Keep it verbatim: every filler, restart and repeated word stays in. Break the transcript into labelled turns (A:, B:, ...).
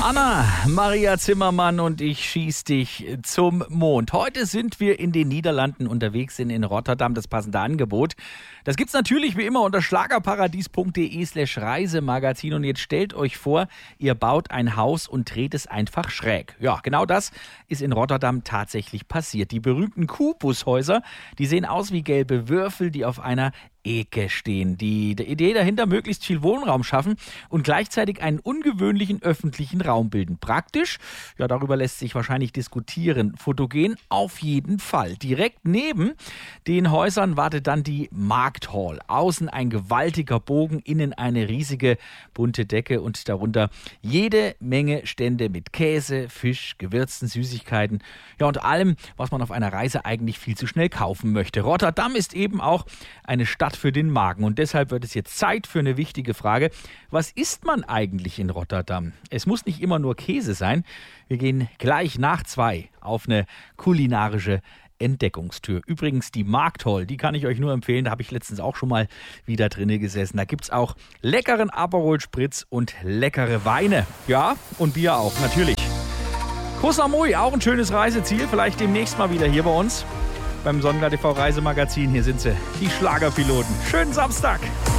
A: Anna, Maria Zimmermann und ich schieß dich zum Mond. Heute sind wir in den Niederlanden unterwegs, sind in Rotterdam, das passende Angebot. Das gibt's natürlich wie immer unter schlagerparadies.de slash Reisemagazin. Und jetzt stellt euch vor, ihr baut ein Haus und dreht es einfach schräg. Ja, genau das ist in Rotterdam tatsächlich passiert. Die berühmten Kubushäuser, die sehen aus wie gelbe Würfel, die auf einer Ecke stehen. Die, die Idee dahinter, möglichst viel Wohnraum schaffen und gleichzeitig einen ungewöhnlichen öffentlichen Raum bilden. Praktisch, ja, darüber lässt sich wahrscheinlich diskutieren. Fotogen auf jeden Fall. Direkt neben den Häusern wartet dann die Markthall. Außen ein gewaltiger Bogen, innen eine riesige bunte Decke und darunter jede Menge Stände mit Käse, Fisch, gewürzten Süßigkeiten, ja, und allem, was man auf einer Reise eigentlich viel zu schnell kaufen möchte. Rotterdam ist eben auch eine Stadt für den Magen und deshalb wird es jetzt Zeit für eine wichtige Frage. Was isst man eigentlich in Rotterdam? Es muss nicht immer nur Käse sein. Wir gehen gleich nach zwei auf eine kulinarische Entdeckungstür. Übrigens die Markthall, die kann ich euch nur empfehlen. Da habe ich letztens auch schon mal wieder drinne gesessen. Da gibt es auch leckeren Aperol Spritz und leckere Weine. Ja, und Bier auch, natürlich. Koh Samui, auch ein schönes Reiseziel. Vielleicht demnächst mal wieder hier bei uns beim Sonnenklar T V Reisemagazin. Hier sind sie, die Schlagerpiloten. Schönen Samstag!